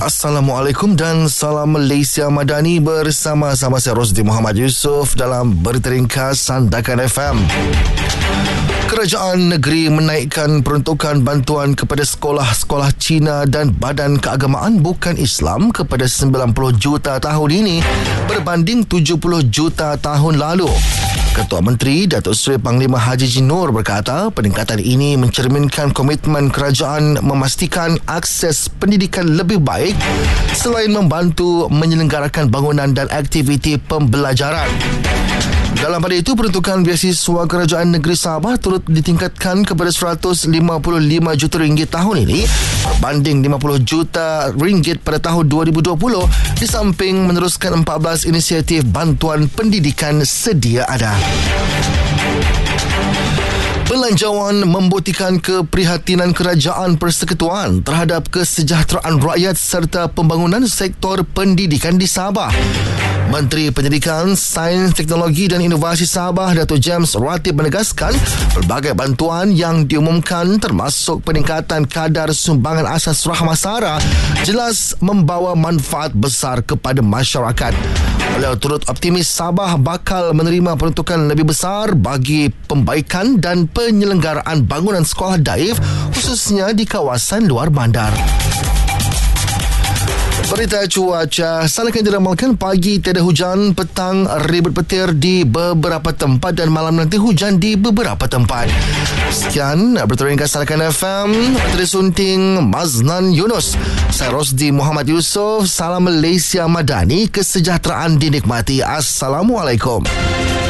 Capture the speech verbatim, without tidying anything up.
Assalamualaikum dan salam Malaysia Madani, bersama-sama saya Rosdi Muhammad Yusof dalam Berita Ringkas Sandakan F M. Kerajaan negeri menaikkan peruntukan bantuan kepada sekolah-sekolah Cina dan Badan Keagamaan Bukan Islam kepada sembilan puluh juta tahun ini berbanding tujuh puluh juta tahun lalu. Ketua Menteri Datuk Seri Panglima Haji Haji Noor berkata peningkatan ini mencerminkan komitmen kerajaan memastikan akses pendidikan lebih baik selain membantu menyelenggarakan bangunan dan aktiviti pembelajaran. Dalam pada itu, peruntukan beasiswa kerajaan negeri Sabah turut ditingkatkan kepada seratus lima puluh lima juta ringgit tahun ini berbanding lima puluh juta ringgit pada tahun dua ribu dua puluh, di samping meneruskan empat belas inisiatif bantuan pendidikan sedia ada. Belanjawan membuktikan keprihatinan kerajaan persekutuan terhadap kesejahteraan rakyat serta pembangunan sektor pendidikan di Sabah. Menteri Pendidikan, Sains, Teknologi dan Inovasi Sabah, Datuk James Ratib menegaskan pelbagai bantuan yang diumumkan termasuk peningkatan kadar sumbangan asas rahmah sara jelas membawa manfaat besar kepada masyarakat. Beliau turut optimis Sabah bakal menerima peruntukan lebih besar bagi pembaikan dan penyelenggaraan bangunan sekolah daif khususnya di kawasan luar bandar. Berita cuaca, Salakan diramalkan pagi tiada hujan, petang ribut petir di beberapa tempat dan malam nanti hujan di beberapa tempat. Sekian Berita Ringkas Salakan F M, Menteri Sunting Maznan Yunus. Saya Rosdi Muhammad Yusof. Salam Malaysia Madani, kesejahteraan dinikmati. Assalamualaikum.